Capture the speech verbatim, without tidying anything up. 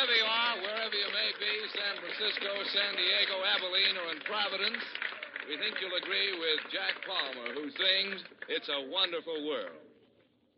wherever you are, wherever you may be, San Francisco, San Diego, Abilene, or in Providence, we think you'll agree with Jack Palmer, who sings, It's a Wonderful World.